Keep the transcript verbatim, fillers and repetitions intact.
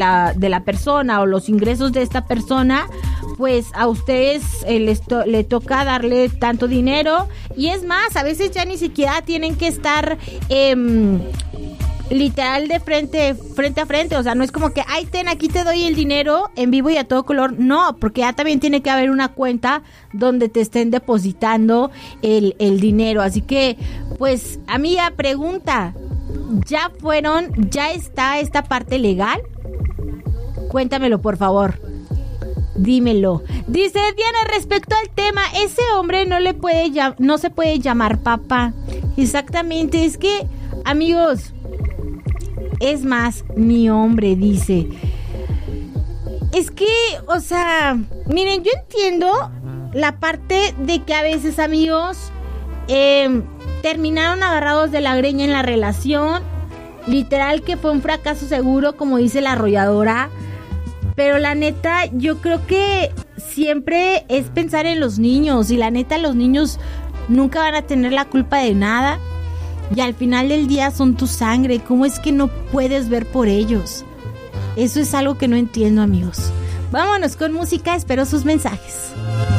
esta de la persona o los ingresos de esta persona, pues a ustedes eh, les to- le toca darle tanto dinero. Y es más, a veces ya ni siquiera tienen que estar eh, literal de frente frente a frente, o sea, no es como que, ay, ten, aquí te doy el dinero en vivo y a todo color, no, porque ya también tiene que haber una cuenta donde te estén depositando el, el dinero. Así que, pues, amiga, pregunta, ¿ya fueron, ya está esta parte legal? Cuéntamelo, por favor. Dímelo. Dice Diana, respecto al tema, ese hombre no le puede llam- no se puede llamar papá. Exactamente, es que, amigos, es más, mi hombre dice, es que, o sea, miren, yo entiendo la parte de que a veces, amigos, eh, terminaron agarrados de la greña en la relación, literal que fue un fracaso seguro, como dice la arrolladora. Pero la neta, yo creo que siempre es pensar en los niños. Y la neta, los niños nunca van a tener la culpa de nada. Y al final del día son tu sangre. ¿Cómo es que no puedes ver por ellos? Eso es algo que no entiendo, amigos. Vámonos con música, espero sus mensajes.